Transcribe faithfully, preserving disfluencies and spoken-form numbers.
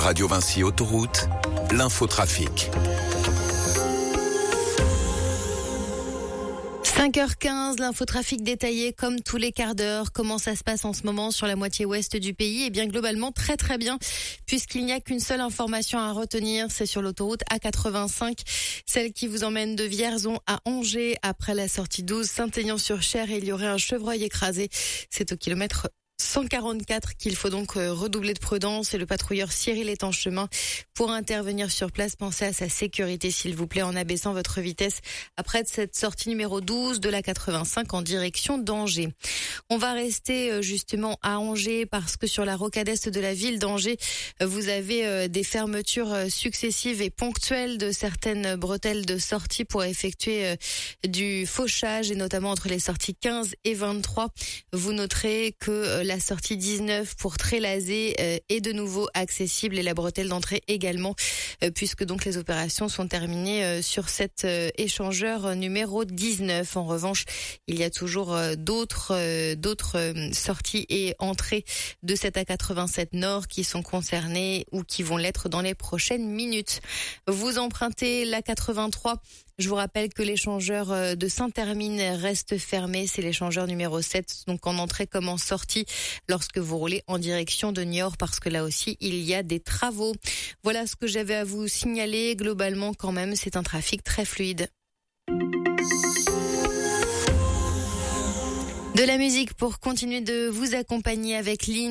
Radio Vinci Autoroute, l'infotrafic. cinq heures quinze, l'infotrafic détaillé comme tous les quarts d'heure. Comment ça se passe en ce moment sur la moitié ouest du pays? Eh bien, globalement, très très bien, puisqu'il n'y a qu'une seule information à retenir, c'est sur l'autoroute A quatre-vingt-cinq, celle qui vous emmène de Vierzon à Angers. Après la sortie douze, Saint-Aignan-sur-Cher, il y aurait un chevreuil écrasé. C'est au kilomètre cent quarante-quatre qu'il faut donc redoubler de prudence, et le patrouilleur Cyril est en chemin pour intervenir sur place. Pensez à sa sécurité, s'il vous plaît, en abaissant votre vitesse après cette sortie numéro douze de la quatre-vingt-cinq en direction d'Angers. On va rester justement à Angers parce que sur la rocade est de la ville d'Angers, vous avez des fermetures successives et ponctuelles de certaines bretelles de sortie pour effectuer du fauchage, et notamment entre les sorties quinze et vingt-trois. Vous noterez que la sortie dix-neuf pour Trélazé euh, est de nouveau accessible, et la bretelle d'entrée également, euh, puisque donc les opérations sont terminées euh, sur cet euh, échangeur numéro dix-neuf. En revanche, il y a toujours euh, d'autres euh, d'autres euh, sorties et entrées de cette A quatre-vingt-sept Nord qui sont concernées ou qui vont l'être dans les prochaines minutes. Vous empruntez l'A quatre-vingt-trois. Je vous rappelle que l'échangeur de Saint-Hermine reste fermé. C'est l'échangeur numéro sept, donc en entrée comme en sortie, lorsque vous roulez en direction de Niort, parce que là aussi, il y a des travaux. Voilà ce que j'avais à vous signaler. Globalement, quand même, c'est un trafic très fluide. De la musique pour continuer de vous accompagner avec Lynn.